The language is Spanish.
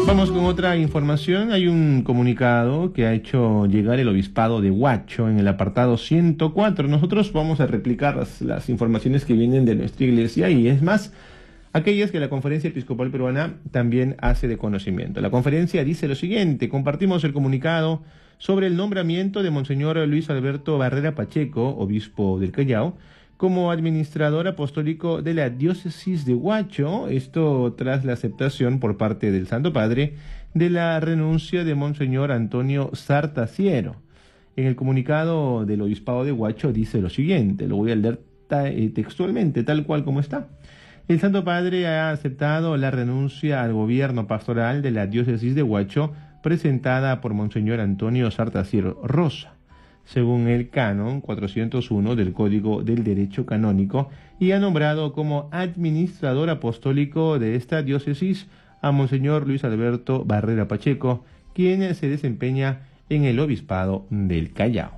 Vamos con otra información. Hay un comunicado que ha hecho llegar el Obispado de Huacho en el apartado 104. Nosotros vamos a replicar las informaciones que vienen de nuestra iglesia y es más, aquellas que la Conferencia Episcopal Peruana también hace de conocimiento. La conferencia dice lo siguiente: compartimos el comunicado sobre el nombramiento de Monseñor Luis Alberto Barrera Pacheco, obispo del Callao, como administrador apostólico de la diócesis de Huacho, esto tras la aceptación por parte del Santo Padre de la renuncia de Monseñor Antonio Sartaciero. En el comunicado del Obispado de Huacho dice lo siguiente, lo voy a leer textualmente, tal cual como está. El Santo Padre ha aceptado la renuncia al gobierno pastoral de la diócesis de Huacho presentada por Monseñor Antonio Sartaciero Rosa, según el canon 401 del Código del Derecho Canónico, y ha nombrado como administrador apostólico de esta diócesis a Monseñor Luis Alberto Barrera Pacheco, quien se desempeña en el Obispado del Callao.